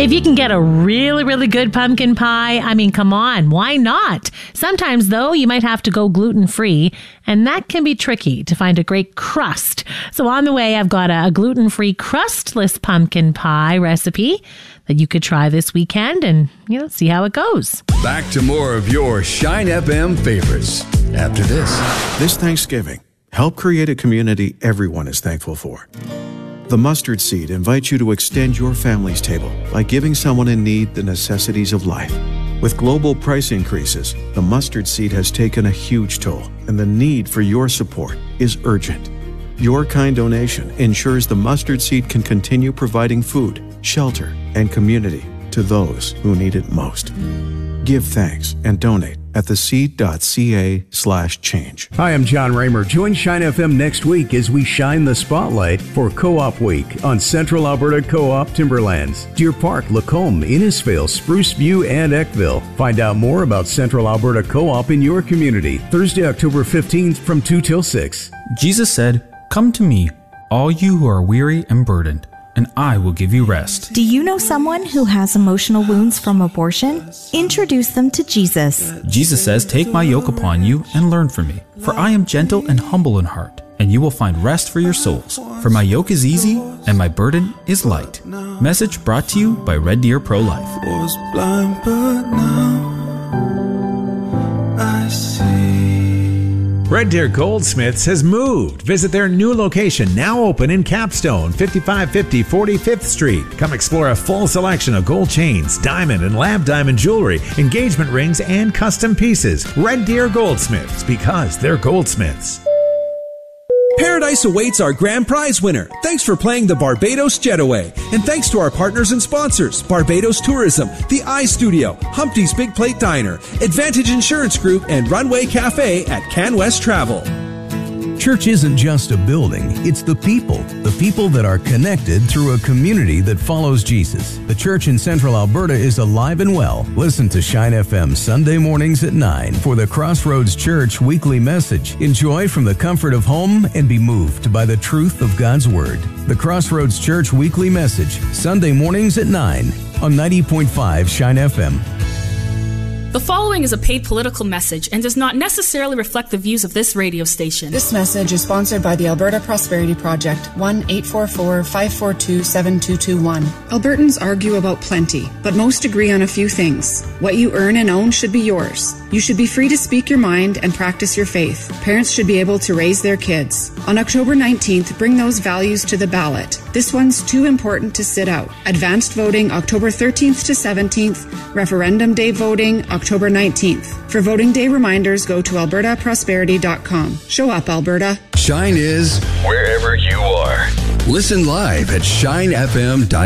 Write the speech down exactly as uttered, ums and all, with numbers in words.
If you can get a really, really good pumpkin pie, I mean, come on, why not? Sometimes, though, you might have to go gluten-free, and that can be tricky to find a great crust. So on the way, I've got a gluten-free crustless pumpkin pie recipe that you could try this weekend and, you know, see how it goes. Back to more of your Shine F M favorites after this. This Thanksgiving, help create a community everyone is thankful for. The Mustard Seed invites you to extend your family's table by giving someone in need the necessities of life. With global price increases, the Mustard Seed has taken a huge toll, and the need for your support is urgent. Your kind donation ensures the Mustard Seed can continue providing food, shelter, and community to those who need it most. Give thanks and donate at theseed.ca slash change. Hi, I'm John Raymer. Join Shine F M next week as we shine the spotlight for Co-op Week on Central Alberta Co-op Timberlands, Deer Park, Lacombe, Innisfail, Spruce View, and Eckville. Find out more about Central Alberta Co-op in your community, Thursday, October fifteenth from two till six. Jesus said, "Come to me, all you who are weary and burdened, and I will give you rest." Do you know someone who has emotional wounds from abortion? Introduce them to Jesus. Jesus says, "Take my yoke upon you and learn from me, for I am gentle and humble in heart, and you will find rest for your souls. For my yoke is easy and my burden is light." Message brought to you by Red Deer Pro-Life. Was blind, but now I see. Red Deer Goldsmiths has moved. Visit their new location, now open in Capstone, fifty-five fifty forty-fifth Street. Come explore a full selection of gold chains, diamond and lab diamond jewelry, engagement rings, and custom pieces. Red Deer Goldsmiths, because they're goldsmiths. Paradise awaits our grand prize winner. Thanks for playing the Barbados Jetaway. And thanks to our partners and sponsors, Barbados Tourism, the iStudio, Humpty's Big Plate Diner, Advantage Insurance Group, and Runway Cafe at CanWest Travel. Church isn't just a building, it's the people. The people that are connected through a community that follows Jesus. The church in Central Alberta is alive and well. Listen to Shine F M Sunday mornings at nine for the Crossroads Church weekly message. Enjoy from the comfort of home and be moved by the truth of God's Word. The Crossroads Church weekly message, Sunday mornings at nine on ninety point five Shine F M. The following is a paid political message and does not necessarily reflect the views of this radio station. This message is sponsored by the Alberta Prosperity Project, one eight four four, five four two, seven two two one. Albertans argue about plenty, but most agree on a few things. What you earn and own should be yours. You should be free to speak your mind and practice your faith. Parents should be able to raise their kids. On October nineteenth, bring those values to the ballot. This one's too important to sit out. Advanced voting October thirteenth to seventeenth, referendum day voting October nineteenth. For voting day reminders, go to alberta prosperity dot com. Show up, Alberta. Shine is wherever you are. Listen live at shine f m dot com.